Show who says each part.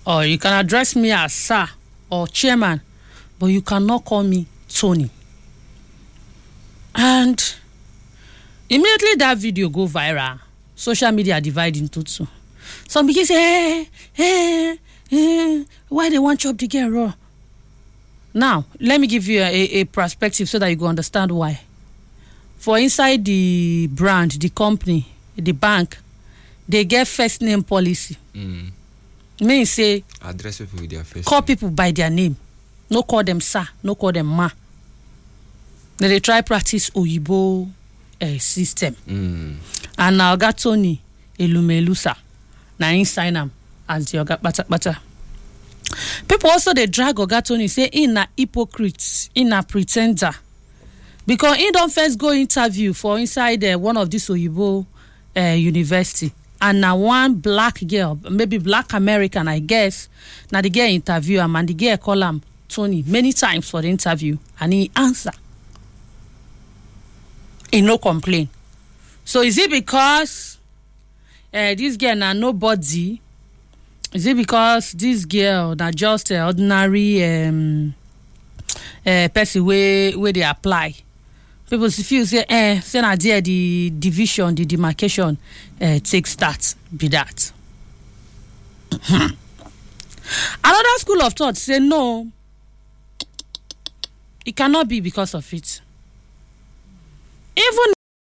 Speaker 1: or you can address me as sir or chairman, but you cannot call me Tony. And immediately that video go viral. Social media divide into two. Some begin say, why they want chop the girl raw? Now, let me give you a perspective so that you go understand why. For inside the brand, the company, the bank, they get first name policy. Means say
Speaker 2: address people with their first
Speaker 1: call
Speaker 2: name.
Speaker 1: people by their name. No call them sir, no call them ma. Then they try practice Oyibo system. And now got Tony Elumelusa. Now he sign am as the Oga Bata. People also they drag Oga Tony say he na hypocrite, he na pretender. Because he don't first go interview for inside one of this Oyibo university. And now one black girl, maybe black American, I guess, now the girl interview him and the girl call him Tony many times for the interview and he answer. He no complain. So is it because this girl na nobody? Is it because this girl na just ordinary person where they apply? People feel say say na there the division, the demarcation take start be that. Another school of thought say no, it cannot be because of it.